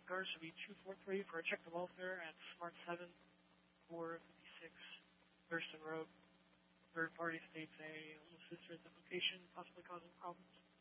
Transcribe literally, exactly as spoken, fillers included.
Guards should be two four three for a check the welfare at Smart seven, four fifty-six, Thurston Road. Third party states a homeless visitor at the location, possibly causing problems.